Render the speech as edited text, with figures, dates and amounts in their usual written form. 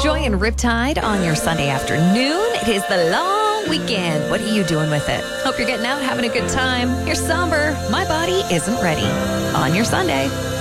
Enjoying Riptide on your Sunday afternoon. It is the long weekend. What are you doing with it? Hope you're getting out, having a good time. You're somber. My body isn't ready. On your Sunday.